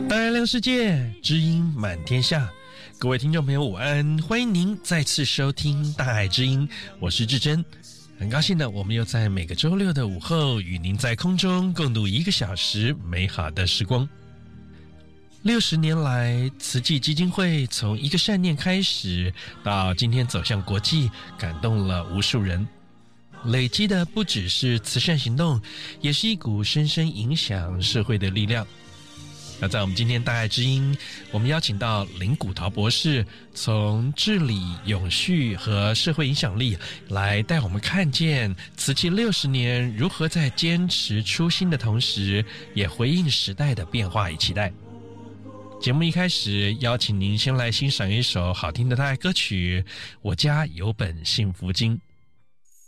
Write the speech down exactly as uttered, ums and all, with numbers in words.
大爱亮世界，知音满天下。各位听众朋友午安，欢迎您再次收听大爱之音，我是志珍。很高兴呢，我们又在每个周六的午后与您在空中共度一个小时美好的时光。六十年来，慈济基金会从一个善念开始，到今天走向国际，感动了无数人。累积的不只是慈善行动，也是一股深深影响社会的力量。那在我们今天大爱之音，我们邀请到林古陶博士，从治理、永续和社会影响力来带我们看见慈济六十年如何在坚持初心的同时，也回应时代的变化与期待。节目一开始，邀请您先来欣赏一首好听的大爱歌曲《我家有本幸福经》。